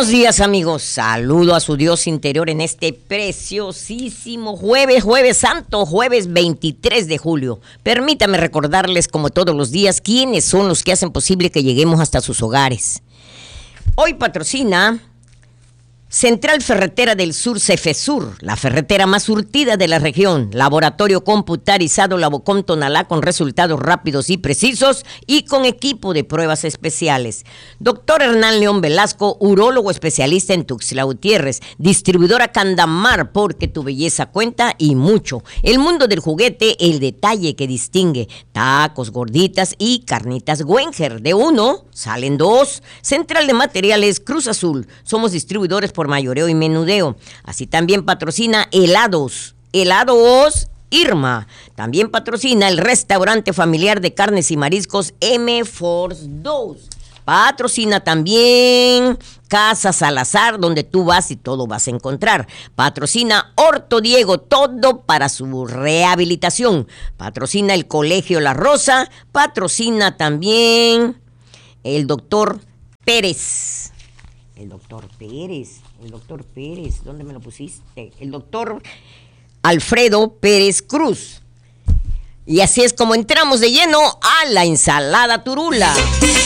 Buenos días, amigos. Saludo a su Dios interior en este preciosísimo jueves santo, jueves 23 de julio. Permítame recordarles, como todos los días, quiénes son los que hacen posible que lleguemos hasta sus hogares. Hoy patrocina Central Ferretera del Sur, Cefesur, la ferretera más surtida de la región. Laboratorio computarizado Labocom Tonalá con resultados rápidos y precisos y con equipo de pruebas especiales. Doctor Hernán León Velasco, urólogo especialista en Tuxtla Gutiérrez. Distribuidora Candamar, porque tu belleza cuenta y mucho. El mundo del juguete, el detalle que distingue. Tacos, gorditas y carnitas Wenger. De uno salen dos. Central de Materiales Cruz Azul. Somos distribuidores por mayoreo y menudeo. Así también patrocina helados Irma. También patrocina el restaurante familiar de carnes y mariscos M Force 2. Patrocina también Casa Salazar, donde tú vas y todo vas a encontrar. Patrocina Orto Diego, todo para su rehabilitación. Patrocina el Colegio La Rosa. Patrocina también el doctor Pérez. El doctor Pérez, ¿dónde me lo pusiste? El doctor Alfredo Pérez Cruz. Y así es como entramos de lleno a la ensalada Turula.